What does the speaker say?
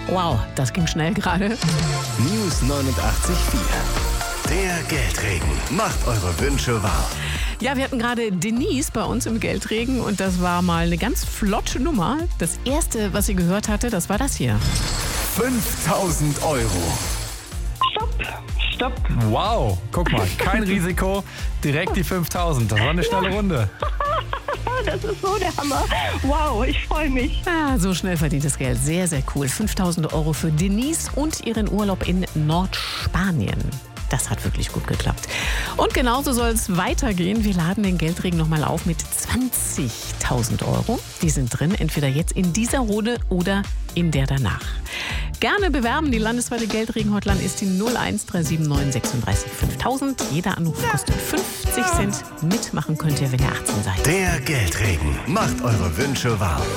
Wow, das ging schnell gerade. News 89.4. Der Geldregen macht eure Wünsche wahr. Ja, wir hatten gerade Denise bei uns im Geldregen und das war mal eine ganz flotte Nummer. Das erste, was sie gehört hatte, das war das hier. 5.000 Euro. Stopp. Wow, guck mal, kein Risiko, direkt die 5.000. Das war eine schnelle Runde. Das ist so der Hammer. Wow, ich freue mich. Ah, so schnell verdientes Geld. Sehr, sehr cool. 5.000 Euro für Denise und ihren Urlaub in Nordspanien. Das hat wirklich gut geklappt. Und genauso soll es weitergehen. Wir laden den Geldregen nochmal auf mit 20.000 Euro. Die sind drin, entweder jetzt in dieser Runde oder in der danach. Gerne bewerben. Die landesweite Geldregen-Hotline ist die 01379 36 5000. Jeder Anruf kostet 50 Cent. Mitmachen könnt ihr, wenn ihr 18 seid. Der Geldregen macht eure Wünsche wahr.